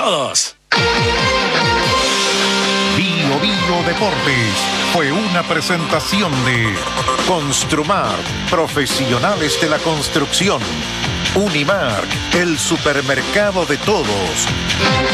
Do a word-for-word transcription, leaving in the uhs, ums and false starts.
todos. Bio Bio Deportes fue una presentación de Construmar, profesionales de la construcción. Unimark, el supermercado de todos.